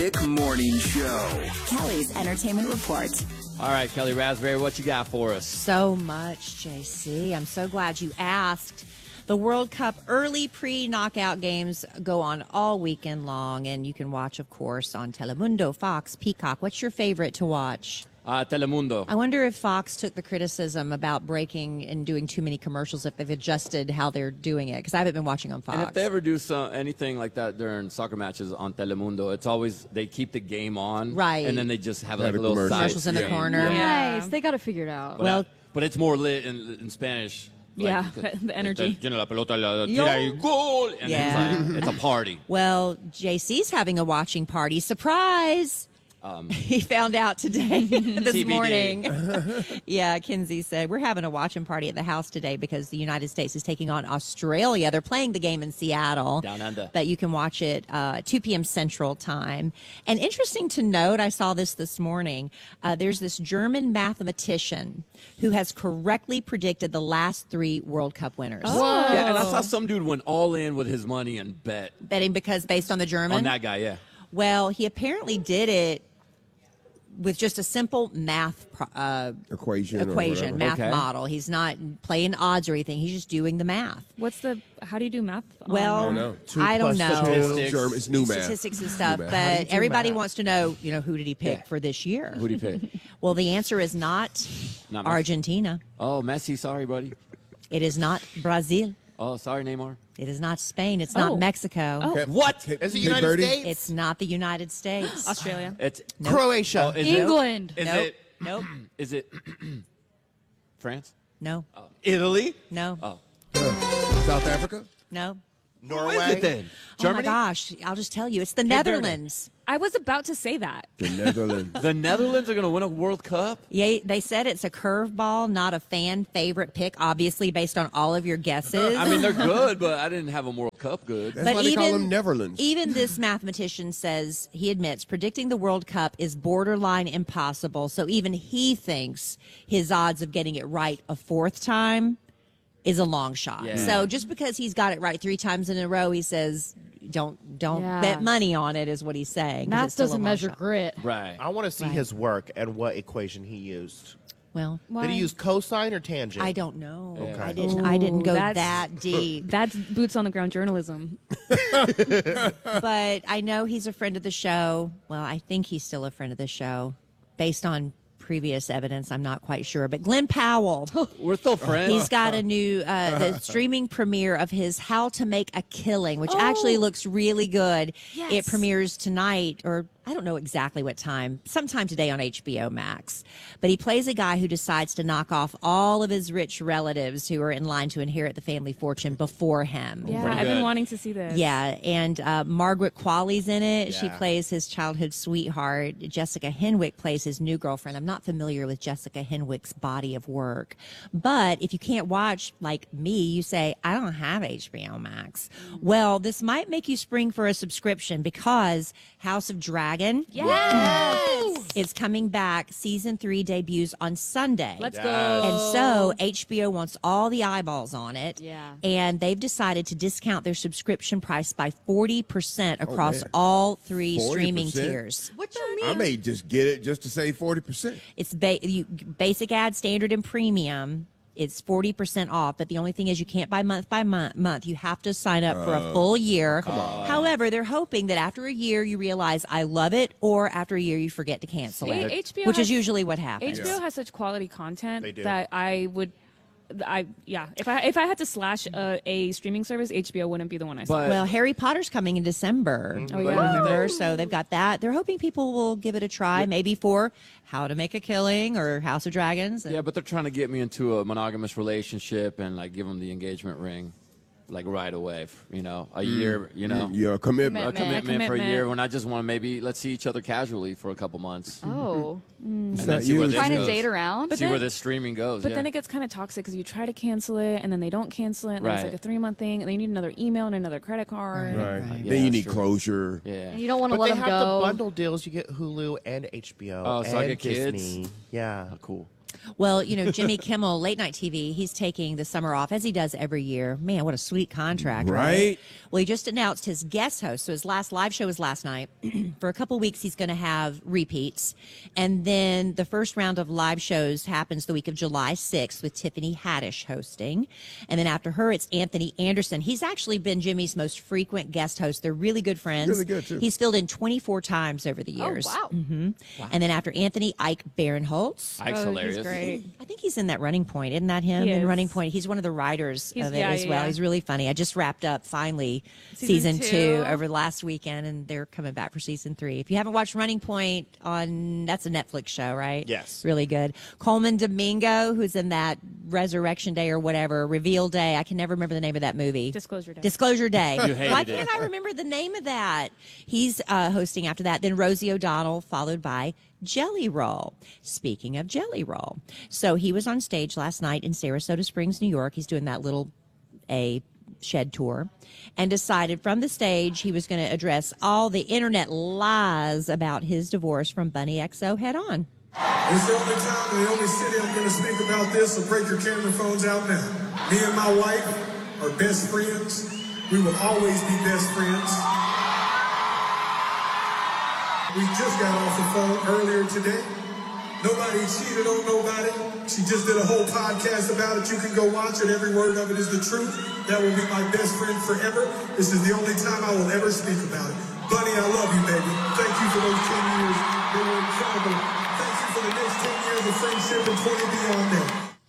Music Morning Show. Kelly's Entertainment Report. All right, Kelly Raspberry, what you got for us? So much, JC. I'm so glad you asked. The World Cup early pre-knockout games go on all weekend long, and you can watch, of course, on Telemundo, Fox, Peacock. What's your favorite to watch? Telemundo. I wonder if Fox took the criticism about breaking and doing too many commercials, if they've adjusted how they're doing it, because I haven't been watching on Fox. And if they ever do anything like that during soccer matches on Telemundo, it's always they keep the game on, right? And then they just have like a little commercials in the corner. Nice, they got to figure it out. But it's more lit in Spanish. Like, the energy. Tiene la pelota, tira y gol, and it's a party. Well, JC's having a watching party. Surprise! He found out today, this morning. Yeah, Kinsey said, we're having a watching party at the house today because the United States is taking on Australia. They're playing the game in Seattle. Down under. But you can watch it 2 p.m. Central Time. And interesting to note, I saw this morning, there's this German mathematician who has correctly predicted the last 3 World Cup winners. Oh. Yeah, and I saw some dude went all in with his money and betting because based on the German? On that guy, yeah. Well, he apparently did it with just a simple math equation, math model. He's not playing odds or anything. He's just doing the math. How do you do math? Well, I don't know. It's new math. Statistics and stuff. But everybody wants to know, who did he pick for this year? Who did he pick? Well, the answer is not Argentina. Oh, Messi, sorry, buddy. It is not Brazil. Oh, sorry, Neymar. It is not Spain. It's not Mexico. Oh. What? Is it United States? It's not the United States. Australia. It's Croatia. Oh, England. Nope. Is it France? No. Italy? No. Oh. South Africa? No. Norway? What is it then? Germany? Oh, my gosh. I'll just tell you. It's the Netherlands. I was about to say that. The Netherlands. The Netherlands are going to win a World Cup? Yeah, they said it's a curveball, not a fan favorite pick, obviously, based on all of your guesses. I mean, they're good, but I didn't have them World Cup good. That's why they call them Netherlands. Even this mathematician says, he admits, predicting the World Cup is borderline impossible. So even he thinks his odds of getting it right a 4th time is a long shot. Yeah. So just because he's got it right 3 times in a row, he says, don't bet money on it, is what he's saying. Math doesn't measure grit. Right. I want to see his work and what equation he used. Well, did he use cosine or tangent? I don't know. Okay. I didn't go that deep. That's boots on the ground journalism. But I know he's a friend of the show. Well, I think he's still a friend of the show based on previous evidence. I'm not quite sure, but Glenn Powell, we're still friends. He's got a new the streaming premiere of his How to Make a Killing, which actually looks really good. Yes. It premieres tonight, or I don't know exactly what time, sometime today on HBO Max. But he plays a guy who decides to knock off all of his rich relatives who are in line to inherit the family fortune before him. Yeah, I've been wanting to see this. Yeah, and Margaret Qualley's in it. Yeah. She plays his childhood sweetheart. Jessica Henwick plays his new girlfriend. I'm not familiar with Jessica Henwick's body of work. But if you can't watch, like me, you say, I don't have HBO Max. Well, this might make you spring for a subscription because House of Dragon. Yes! It's coming back. Season 3 debuts on Sunday. Let's go. And so HBO wants all the eyeballs on it. Yeah. And they've decided to discount their subscription price by 40% across all 3 streaming 40%? tiers. What you mean? I may just get it just to save 40%. It's basic ad, standard, and premium. It's 40% off, but the only thing is you can't buy month by month. You have to sign up for a full year. However, they're hoping that after a year you realize I love it, or after a year you forget to cancel it, HBO which is has- usually what happens. HBO has such quality content They do. that if I had to slash a streaming service, HBO wouldn't be the one I saw. But Well, Harry Potter's coming in December. Oh, yeah. Remember? So they've got that. They're hoping people will give it a try, maybe for How to Make a Killing or House of Dragons. yeah, but they're trying to get me into a monogamous relationship and like give them the engagement ring, like right away. A year. Your commitment. A commitment for a Commitment. year when I just want to maybe let's see each other casually for a couple months. Oh. And not then see where you. this Trying to goes. date around. But See then- where this streaming goes. But yeah. then it gets kind of toxic because you try to cancel it and then they don't cancel it. And then it's Right. like a 3-month thing. And then you need another email and another credit card. Right. Yeah, Then you that's need true. closure. yeah. And you don't want to But let they them have go. the bundle deals. You get Hulu and HBO Oh, and so I get kids? Disney. Yeah. Oh, cool. Well, you know, Jimmy Kimmel, late night TV, he's taking the summer off as he does every year. Man, what a sweet contract, right? Right. Well, he just announced his guest host. So his last live show was last night. For a couple weeks, he's going to have repeats. And then the first round of live shows happens the week of July 6th with Tiffany Haddish hosting. And then after her, it's Anthony Anderson. He's actually been Jimmy's most frequent guest host. They're really good friends. Really good, too. He's filled in 24 times over the years. wow. And then after Anthony, Ike Barinholtz. Ike's hilarious. He's great. I think he's in that Running Point. Isn't that him? He In is. Running Point. He's one of the writers He's- of it yeah, as yeah, well. yeah. He's really funny. I just wrapped up finally Season season 2 2. over the last weekend, and they're coming back for season 3. If you haven't watched Running Point that's a Netflix show, right? Yes. Really good. Coleman Domingo, who's in that Resurrection Day or whatever, Reveal Day. I can never remember the name of that movie. Disclosure Day. Disclosure Day. You hated Why it. can't I remember the name of that? He's hosting after that. Then Rosie O'Donnell, followed by Jelly Roll. Speaking of Jelly Roll. So he was on stage last night in Sarasota Springs, New York. He's doing that little shed tour, and decided from the stage he was going to address all the internet lies about his divorce from Bunny XO head on. It's the only time and the only city I'm going to speak about this, so break your camera phones out now. Me and my wife are best friends. We will always be best friends. We just got off the phone earlier today. Nobody cheated on nobody. She just did a whole podcast about it. You can go watch it. Every word of it is the truth. That will be my best friend forever. This is the only time I will ever speak about it. Bunny, I love you, baby. Thank you for those 10 years. They were incredible. Thank you for the next 10 years of friendship and 20 beyond that.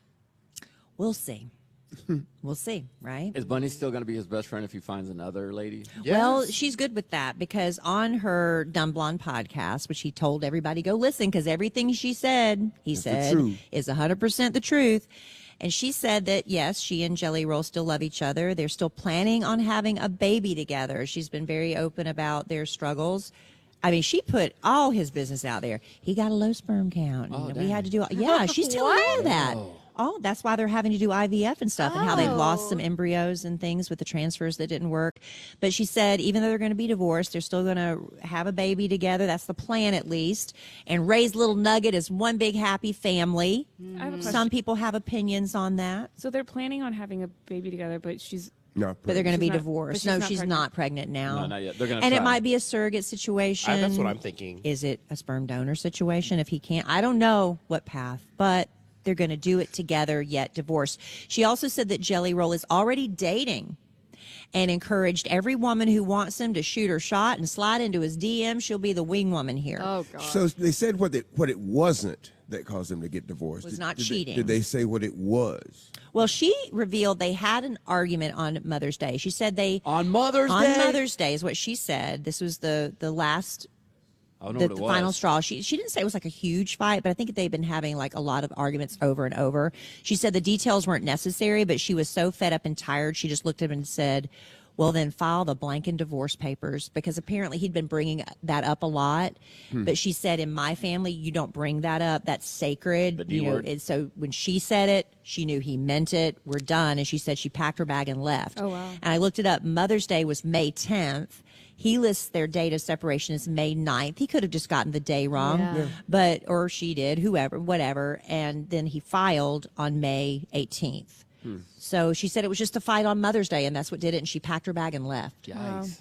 We'll see. We'll see, right? Is Bunny still going to be his best friend if he finds another lady? Well, she's good with that because on her Dumb Blonde podcast, which he told everybody go listen because everything she said, he said, truth. is 100% the truth. And she said that, yes, she and Jelly Roll still love each other. They're still planning on having a baby together. She's been very open about their struggles. I mean, she put all his business out there. He got a low sperm count. Oh, and we dang. had to do, yeah, she's telling all that. Oh, that's why they're having to do IVF and stuff, and how they've lost some embryos and things with the transfers that didn't work. But she said even though they're going to be divorced, they're still going to have a baby together. That's the plan, at least, and raise little Nugget as one big happy family. I have a question. Some people have opinions on that, So they're planning on having a baby together, but she's Not but they're going to be She's not- divorced. but No, she's she's not not pregnant now. No, not yet. They're gonna and it try. might be a surrogate situation. That's what I'm thinking. Is it a sperm donor situation? If he can't, I don't know what path, but they're going to do it together, yet divorced. She also said that Jelly Roll is already dating and encouraged every woman who wants him to shoot her shot and slide into his DM. She'll be the wing woman here. Oh, God. So they said what it wasn't that caused them to get divorced. Was not did cheating. Did they say what it was? Well, she revealed they had an argument on Mother's Day. She said they On Mother's on Day? Mother's Day is what she said. This was the last I don't know the what it was. final straw. She didn't say it was like a huge fight, but I think they've been having like a lot of arguments over and over. She said the details weren't necessary, but she was so fed up and tired, she just looked at him and said, well, then file the blanket divorce papers, because apparently he'd been bringing that up a lot. But she said, in my family, you don't bring that up. That's sacred. The D You know, word. and so when she said it, she knew he meant it. We're done. And she said she packed her bag and left. Oh, wow. And I looked it up. Mother's Day was May 10th. He lists their date of separation as May 9th. He could have just gotten the day wrong, Yeah. but, or she did, whoever, whatever. And then he filed on May 18th. So she said it was just a fight on Mother's Day, and that's what did it. And she packed her bag and left. Yikes.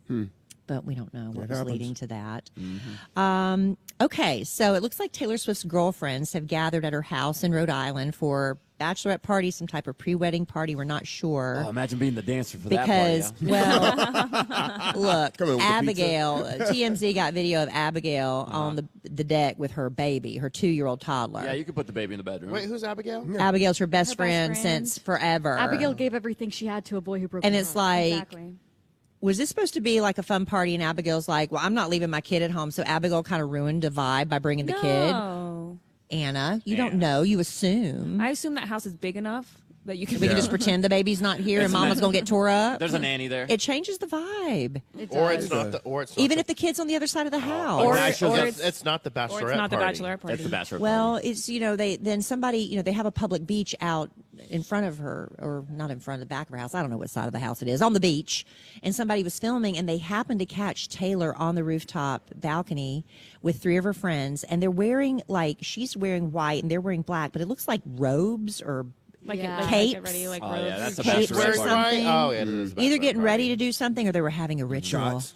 But we don't know what That was happens. leading to that. Okay, so it looks like Taylor Swift's girlfriends have gathered at her house in Rhode Island for bachelorette party, some type of pre-wedding party. We're not sure. Oh, imagine being the dancer for Because, that party. well, look, Come in with the Abigail, TMZ got video of Abigail on the deck with her baby, her 2-year-old toddler. Yeah, you could put the baby in the bedroom. Wait, who's Abigail? Abigail's her best Her best friend friend. since forever. Abigail gave everything she had to a boy who broke and her it's heart. like, Exactly. was this supposed to be like a fun party? And Abigail's like, well, I'm not leaving my kid at home. So Abigail kind of ruined the vibe by bringing the kid. No. Anna, you don't know. You assume. I assume that house is big enough that you can. We can just pretend the baby's not here and Mama's gonna get tore up. There's a nanny there. It changes the vibe. Or it's not the. Or it's not Even the, if the kid's on the other side of the house. Or it's not the bachelorette Or it's not the party. bachelorette party. It's the bachelor. Well, it's they have a public beach out in front of her, or not in front of the back of her house. I don't know what side of the house it is, on the beach. And somebody was filming, and they happened to catch Taylor on the rooftop balcony with 3 of her friends, and they're wearing she's wearing white and they're wearing black, but it looks like robes or Like, Yeah. like Capes. get ready, like Oh, robes. yeah, that's a capes bachelorette or party. something. Oh, yeah, it is a Either bachelorette getting ready party. to do something or they were having a ritual. Shots.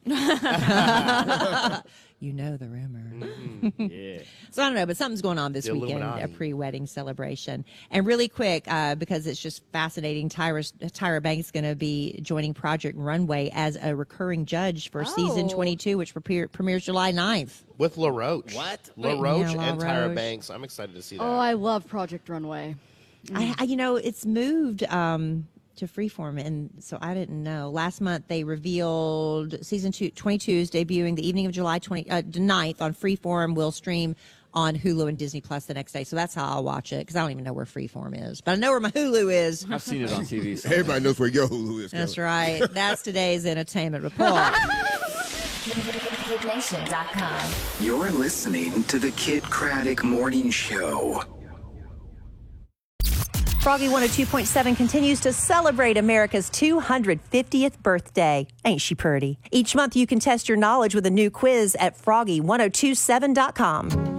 You know the rumor. Yeah. So I don't know, but something's going on this The weekend, Illuminati. a pre-wedding celebration. And really quick, because it's just fascinating, Tyra Banks is going to be joining Project Runway as a recurring judge for season 22, which premieres July 9th. With LaRoche. What? LaRoche Yeah, and Tyra LaRoche. Banks. I'm excited to see that. Oh, I love Project Runway. It's moved to Freeform, and so I didn't know. Last month, they revealed season 22 is debuting the evening of July 9th on Freeform. Will stream on Hulu and Disney Plus the next day. So that's how I'll watch it, because I don't even know where Freeform is. But I know where my Hulu is. I've seen it on TV. So. Everybody knows where your Hulu is. That's Kelly. right. That's today's entertainment report. KidNation.com. You're listening to the Kid Craddock Morning Show. Froggy 102.7 continues to celebrate America's 250th birthday. Ain't she pretty? Each month you can test your knowledge with a new quiz at froggy1027.com.